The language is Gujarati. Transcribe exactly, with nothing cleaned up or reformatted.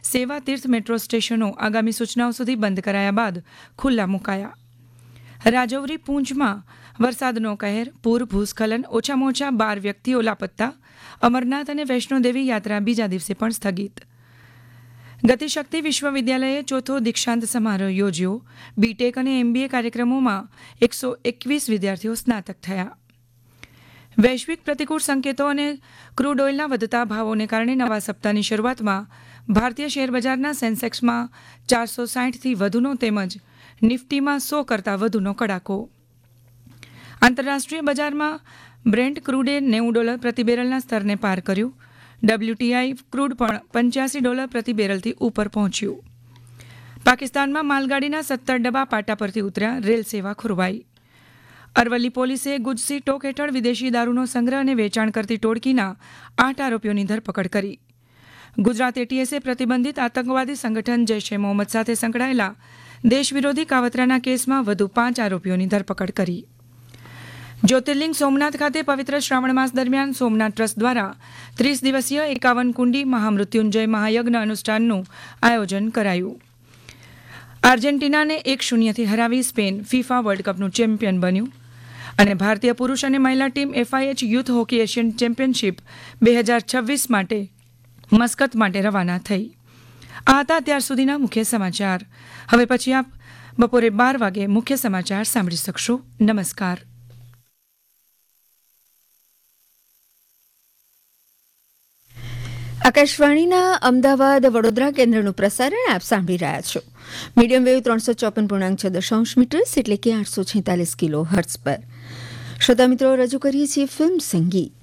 સેવા તીર્થ મેટ્રો સ્ટેશનો આગામી સૂચનાઓ સુધી બંધ કરાયા બાદ ખુલ્લા મુકાયા. રાજૌરી પૂંચમાં વરસાદનો કહેર, પૂર, ભૂસ્ખલન, ઓછામાં ઓછા બાર વ્યક્તિઓ લાપત્તા. અમરનાથ અને વૈષ્ણોદેવી યાત્રા બીજા દિવસે પણ સ્થગિત. ગતિશક્તિ વિશ્વવિદ્યાલયે ચોથો દીક્ષાંત સમારોહ યોજ્યો. બીટેક અને એમબીએ કાર્યક્રમોમાં એકસો એકવીસ વિદ્યાર્થીઓ સ્નાતક થયા. વૈશ્વિક પ્રતિકૂળ સંકેતો અને ક્રૂડ ઓઇલના વધતા ભાવોને કારણે નવા સપ્તાહની શરૂઆતમાં ભારતીય શેરબજારના સેન્સેક્સમાં ચારસો સાઠથી વધુનો તેમજ નિફ્ટીમાં સો કરતાં વધુનો કડાકો. આંતરરાષ્ટ્રીય બજારમાં બ્રેન્ટ ક્રૂડે નેવું ડોલર પ્રતિ બેરલના સ્તરને પાર કર્યું. ડબલ્યુટીઆઈ ક્રૂડ પણ પંચ્યાસી ડોલર પ્રતિ બેરલથી ઉપર પહોંચ્યું. પાકિસ્તાનમાં માલગાડીના સત્તર ડબ્બા પાટા પરથી ઉતર્યા, રેલ સેવા ખોરવાઈ. અરવલ્લી પોલીસે ગુજસી ટોક હેઠળ વિદેશી દારૂનો સંગ્રહ અને વેચાણ કરતી ટોળકીના આઠ આરોપીઓની ધરપકડ કરી. ગુજરાત એટીએસે પ્રતિબંધિત આતંકવાદી સંગઠન જૈશ એ મોહમ્મદ સાથે સંકળાયેલા દેશવિરોધી કાવતરાના કેસમાં વધુ પાંચ આરોપીઓની ધરપકડ કરી. જ્યોતિર્લિંગ સોમનાથ ખાતે પવિત્ર શ્રાવણ માસ દરમિયાન સોમનાથ ટ્રસ્ટ દ્વારા ત્રીસ દિવસીય એકાવન કુંડી મહામૃત્યુંજય મહાયજ્ઞ અનુષ્ઠાનનું આયોજન કરાયું. આર્જેન્ટિનાને એક શૂન્યથી હરાવી સ્પેન ફિફા વર્લ્ડ કપનું ચેમ્પિયન બન્યું. અને ભારતીય પુરુષ અને મહિલા team FIH youth hockey Asian championship બે હજાર છવ્વીસ માટે મસ્કત માટે રવાના થઈ. આ હતા અત્યાર સુધીના મુખ્ય સમાચાર. હવે પછી આપ બપોરે બાર વાગે મુખ્ય સમાચાર સાંભળી શકશો. નમસ્કાર. આકાશવાણીના અમદાવાદ વડોદરા કેન્દ્રનું પ્રસારણ આપ સાંભળી રહ્યા છો. મીડિયમ વેવ ત્રણસો ચોપન પૂર્ણાંક છ દશાંશ મીટર્સ એટલે કે આઠસો છેતાલીસ કિલો હર્ટ્ઝ પર. શ્રોતા મિત્રો, રજૂ કરીએ છીએ ફિલ્મ સંગીત.